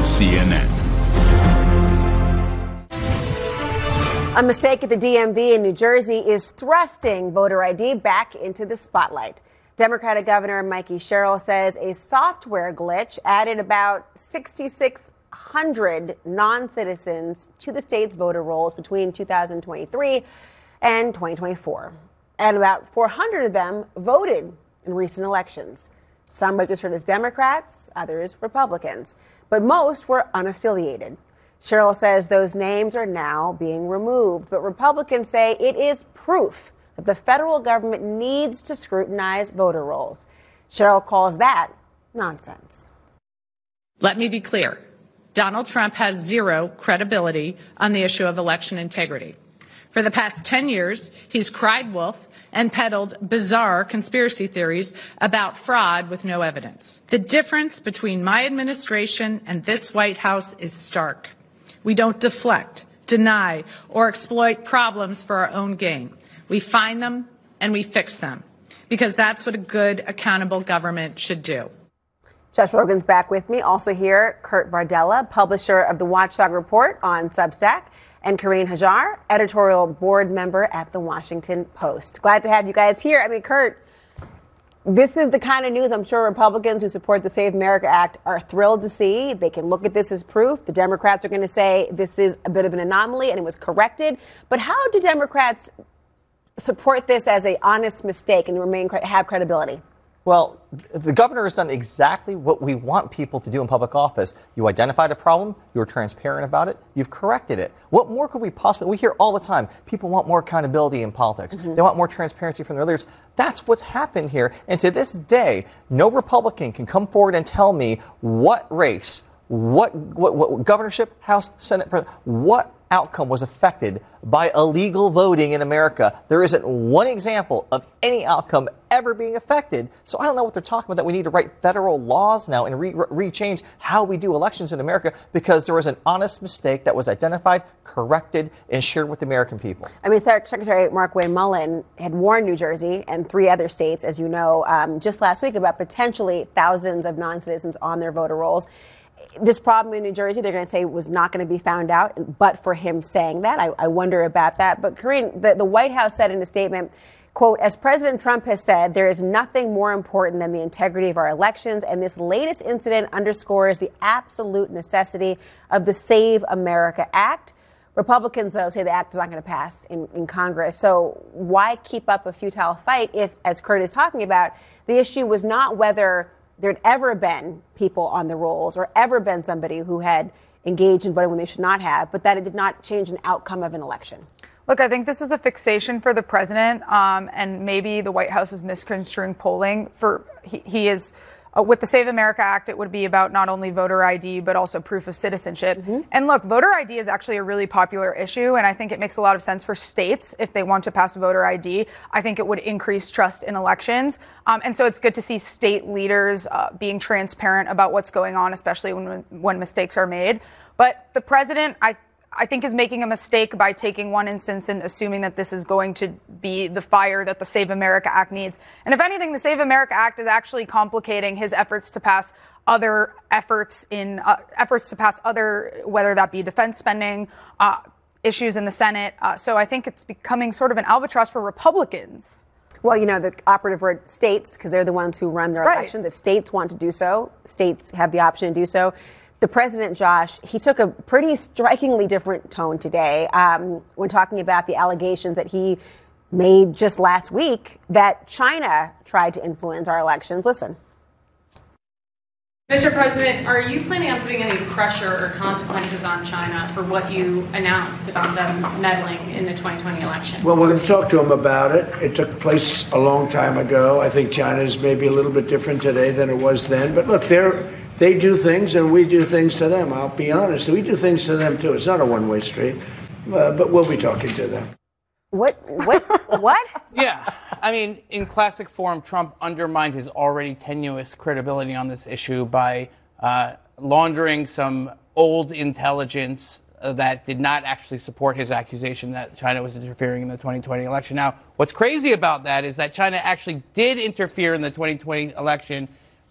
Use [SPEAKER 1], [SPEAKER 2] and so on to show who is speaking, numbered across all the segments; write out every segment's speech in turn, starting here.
[SPEAKER 1] is CNN.
[SPEAKER 2] A mistake at the DMV in New Jersey is thrusting voter ID back into the spotlight. Democratic Governor Mikey Sherrill says a software glitch added about 6,600 non-citizens to the state's voter rolls between 2023 and 2024. And about 400 of them voted in recent elections. Some registered as Democrats, others Republicans, but most were unaffiliated. Sherrill says those names are now being removed, but Republicans say it is proof that the federal government needs to scrutinize voter rolls. Sherrill calls that nonsense.
[SPEAKER 3] Let me be clear. Donald Trump has zero credibility on the issue of election integrity. For the past 10 years, he's cried wolf and peddled bizarre conspiracy theories about fraud with no evidence. The difference between my administration and this White House is stark. We don't deflect, deny, or exploit problems for our own gain. We find them and we fix them, because that's what a good, accountable government should do.
[SPEAKER 2] Josh Rogan's back with me. Also here, Kurt Bardella, publisher of the Watchdog Report on Substack, and Karine Hajar, editorial board member at The Washington Post. Glad to have you guys here. I mean, Kurt, this is the kind of news I'm sure Republicans who support the Save America Act are thrilled to see. They can look at this as proof. The Democrats are going to say this is a bit of an anomaly and it was corrected. But how do Democrats support this as an honest mistake and have credibility?
[SPEAKER 4] Well, the governor has done exactly what we want people to do in public office. You identified a problem, you were transparent about it, you've corrected it. What more could we possibly? We hear all the time, people want more accountability in politics. They want more transparency from their leaders. That's what's happened here. And to this day, no Republican can come forward and tell me what race, what governorship, House, Senate, what outcome was affected by illegal voting in America. There isn't one example of any outcome ever being affected. So I don't know what they're talking about, that we need to write federal laws now and re-change how we do elections in America, because there was an honest mistake that was identified, corrected, and shared with the American people. I mean,
[SPEAKER 2] Secretary Markwayne Mullin had warned New Jersey and 3 other states, as you know, just last week about potentially thousands of non-citizens on their voter rolls. This problem in New Jersey, they're going to say, was not going to be found out, but for him saying that, I wonder about that. But Karine, the White House said in a statement, quote, as President Trump has said, there is nothing more important than the integrity of our elections, and this latest incident underscores the absolute necessity of the Save America Act. Republicans, though, say the act is not going to pass in Congress. So why keep up a futile fight if, as Kurt is talking about, the issue was not whether there'd ever been people on the rolls or ever been somebody who had engaged in voting when they should not have, but that it did not change an outcome of an election?
[SPEAKER 5] Look, I think this is a fixation for the president, and maybe the White House is misconstruing polling. He is with the Save America Act, it would be about not only voter ID, but also proof of citizenship. And look, voter ID is actually a really popular issue, and I think it makes a lot of sense for states if they want to pass voter ID. I think it would increase trust in elections. And so it's good to see state leaders being transparent about what's going on, especially when mistakes are made. But the president, I think, is making a mistake by taking one instance and assuming that this is going to be the fire that the Save America Act needs. And if anything, the Save America Act is actually complicating his efforts to pass other whether that be defense spending, issues in the Senate. So I think it's becoming sort of an albatross for Republicans.
[SPEAKER 2] Well, you know, the operative word states, because they're the ones who run their elections. If states want to do so, states have the option to do so. The president, Josh, he took a pretty strikingly different tone today when talking about the allegations that he made just last week that China tried to influence our elections. Listen.
[SPEAKER 6] Mr. President, are you planning on putting any pressure or consequences on China for what you announced about them meddling in the 2020 election?
[SPEAKER 7] Well, we're going to talk to them about it. It took place a long time ago. I think China is maybe a little bit different today than it was then. But look, they do things and we do things to them. I'll be honest. We do things to them, too. It's not a one-way street. But we'll be talking to them.
[SPEAKER 2] What?
[SPEAKER 8] Yeah. I mean, in classic form, Trump undermined his already tenuous credibility on this issue by laundering some old intelligence that did not actually support his accusation that China was interfering in the 2020 election. Now, what's crazy about that is that China actually did interfere in the 2020 election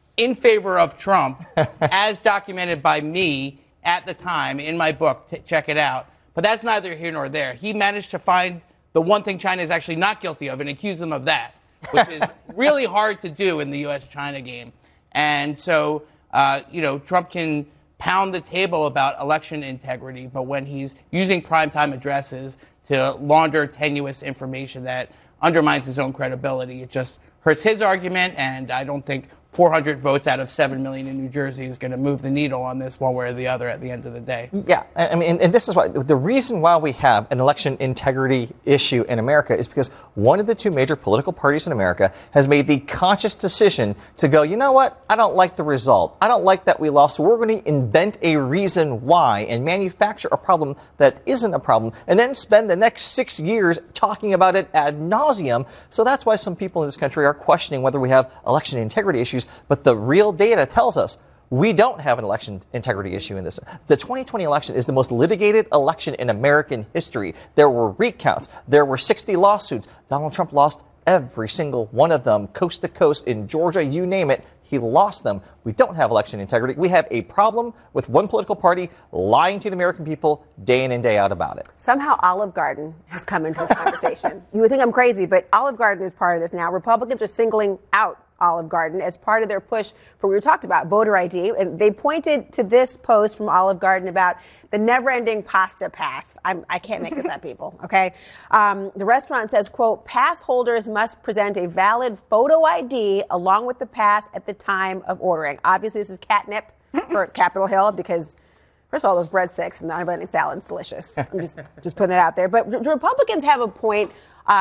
[SPEAKER 8] in favor of Trump, as documented by me at the time in my book. Check it out. But that's neither here nor there. He managed to find the one thing China is actually not guilty of and accuse them of that, which is really hard to do in the U.S.-China game. And so, Trump can pound the table about election integrity, but when he's using primetime addresses to launder tenuous information that undermines his own credibility, it just hurts his argument, and I don't think 400 votes out of 7 million in New Jersey is going to move the needle on this one way or the other at the end of the day.
[SPEAKER 4] Yeah, I mean, and this is why the reason why we have an election integrity issue in America is because one of the two major political parties in America has made the conscious decision to go, you know what, I don't like the result. I don't like that we lost, so we're going to invent a reason why and manufacture a problem that isn't a problem and then spend the next 6 years talking about it ad nauseum. So that's why some people in this country are questioning whether we have election integrity issues. But the real data tells us we don't have an election integrity issue in this. The 2020 election is the most litigated election in American history. There were recounts. There were 60 lawsuits. Donald Trump lost every single one of them, coast to coast, in Georgia, you name it. He lost them. We don't have election integrity. We have a problem with one political party lying to the American people day in and day out about it.
[SPEAKER 2] Somehow Olive Garden has come into this conversation. You would think I'm crazy, but Olive Garden is part of this now. Republicans are singling out Olive Garden as part of their push for what we talked about, voter ID. And they pointed to this post from Olive Garden about the never-ending pasta pass. I can't make this up, people, okay? The restaurant says, quote, pass holders must present a valid photo ID along with the pass at the time of ordering. Obviously, this is catnip for Capitol Hill because, first of all, those breadsticks and the onion salad's delicious. I'm just putting that out there. But the Republicans have a point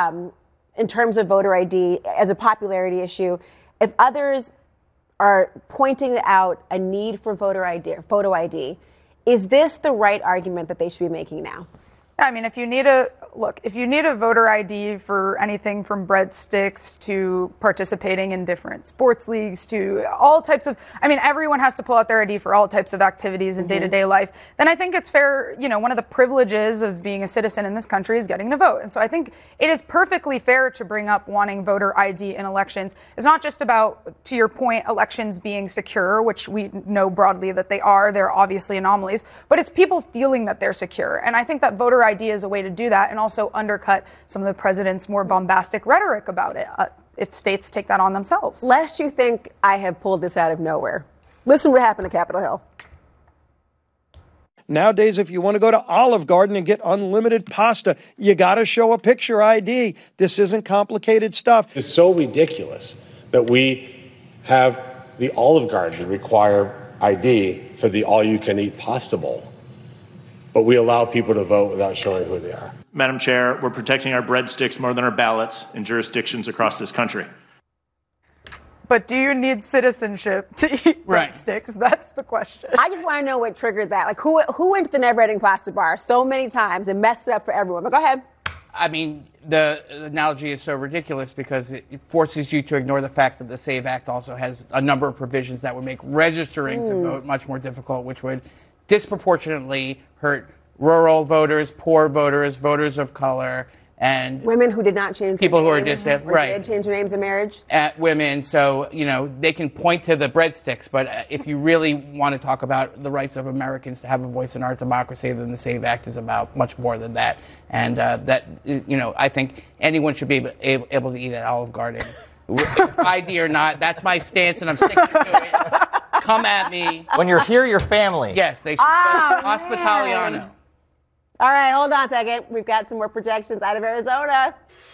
[SPEAKER 2] in terms of voter ID as a popularity issue. If others are pointing out a need for voter ID, photo ID, is this the right argument that they should be making now?
[SPEAKER 5] I mean, if you need a voter ID for anything from breadsticks to participating in different sports leagues to all types of, everyone has to pull out their ID for all types of activities in day-to-day life, then I think it's fair, one of the privileges of being a citizen in this country is getting to vote. And so I think it is perfectly fair to bring up wanting voter ID in elections. It's not just about, to your point, elections being secure, which we know broadly that they are. They're obviously anomalies, but it's people feeling that they're secure. And I think that voter ID is a way to do that and also undercut some of the president's more bombastic rhetoric about it if states take that on themselves.
[SPEAKER 2] Lest you think I have pulled this out of nowhere. Listen what happened to Capitol Hill.
[SPEAKER 1] Nowadays, if you want to go to Olive Garden and get unlimited pasta, you got to show a picture ID. This isn't complicated stuff.
[SPEAKER 9] It's so ridiculous that we have the Olive Garden require ID for the all-you-can-eat pasta bowl, but we allow people to vote without showing who they are.
[SPEAKER 10] Madam Chair, we're protecting our breadsticks more than our ballots in jurisdictions across this country.
[SPEAKER 5] But do you need citizenship to eat breadsticks? That's the question.
[SPEAKER 2] I just want to know what triggered that. Like, who went to the never-ending pasta bar so many times and messed it up for everyone? But go ahead.
[SPEAKER 8] I mean, the analogy is so ridiculous because it forces you to ignore the fact that the SAVE Act also has a number of provisions that would make registering to vote much more difficult, which would disproportionately hurt rural voters, poor voters, voters of color, and
[SPEAKER 2] women who did not change
[SPEAKER 8] people who are
[SPEAKER 2] disabled, right? Did change their names in marriage.
[SPEAKER 8] Women, so they can point to the breadsticks, but if you really want to talk about the rights of Americans to have a voice in our democracy, then the SAVE Act is about much more than that. And I think anyone should be able to eat at Olive Garden, ID or not. That's my stance, and I'm sticking to it. Come at me.
[SPEAKER 4] When you're here, you're family.
[SPEAKER 8] Yes, they should. Hospitaliano.
[SPEAKER 2] All right, hold on a second. We've got some more projections out of Arizona.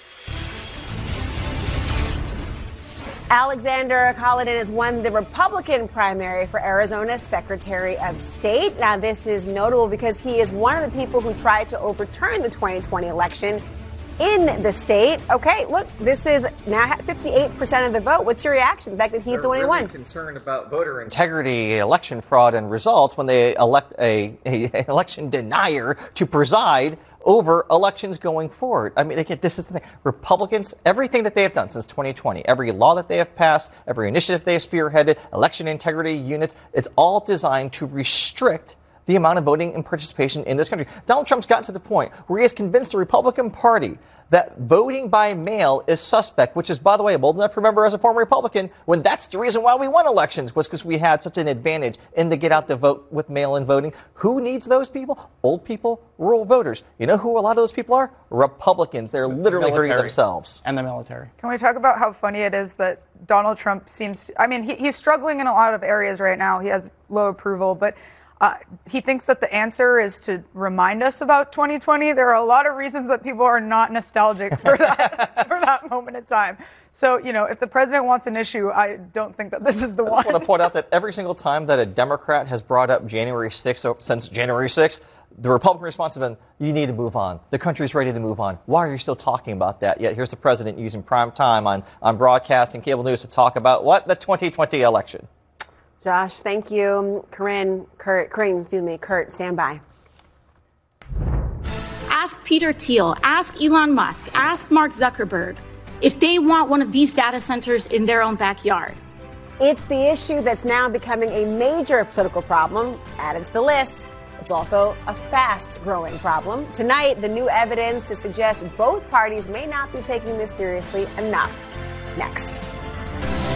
[SPEAKER 2] Alexander Collin has won the Republican primary for Arizona's Secretary of State. Now, this is notable because he is one of the people who tried to overturn the 2020 election in the state. Okay, look, this is now 58% of the vote. What's your reaction? The fact that he's the one who won.
[SPEAKER 4] Concerned about voter integrity, election fraud, and results when they elect a election denier to preside over elections going forward. I mean, again, this is the thing. Republicans, everything that they have done since 2020, every law that they have passed, every initiative they have spearheaded, election integrity units, it's all designed to restrict the amount of voting and participation in this country. Donald Trump's gotten to the point where he has convinced the Republican Party that voting by mail is suspect, which is, by the way, I'm old enough to remember as a former Republican when that's the reason why we won elections, was because we had such an advantage in the get out the vote with mail-in voting. Who needs those people? Old people, rural voters. You know who a lot of those people are? Republicans. They're literally hurting themselves.
[SPEAKER 8] And the military.
[SPEAKER 5] Can we talk about how funny it is that Donald Trump seems to, I mean, he's struggling in a lot of areas right now. He has low approval, but he thinks that the answer is to remind us about 2020. There are a lot of reasons that people are not nostalgic for that, for that moment in time. So, you know, if the president wants an issue, I don't think that this is the one.
[SPEAKER 4] I just want to point out that every single time that a Democrat has brought up January 6th, since January 6th, the Republican response has been, you need to move on. The country's ready to move on. Why are you still talking about that? Yet here's the president using prime time on broadcast and cable news to talk about what? The 2020 election.
[SPEAKER 2] Josh, thank you. Kurt, stand by.
[SPEAKER 11] Ask Peter Thiel, ask Elon Musk, ask Mark Zuckerberg if they want one of these data centers in their own backyard.
[SPEAKER 2] It's the issue that's now becoming a major political problem. Added to the list, it's also a fast-growing problem. Tonight, the new evidence to suggest both parties may not be taking this seriously enough. Next.